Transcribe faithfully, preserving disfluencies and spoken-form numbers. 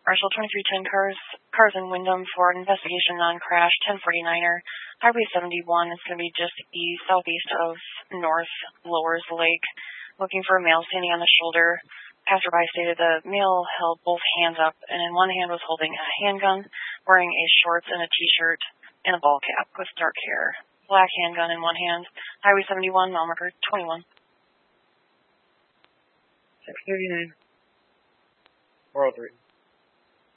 Marshall twenty-three ten cars, cars in Wyndham for an investigation non-crash, ten forty-niner, Highway seventy-one. It's going to be just east, southeast of North Lowers Lake. Looking for a male standing on the shoulder. Passerby stated the male held both hands up and in one hand was holding a handgun, wearing a shorts and a t-shirt and a ball cap with dark hair. Black handgun in one hand. Highway seventy-one, mile marker twenty-one. six thirty-nine. four oh three.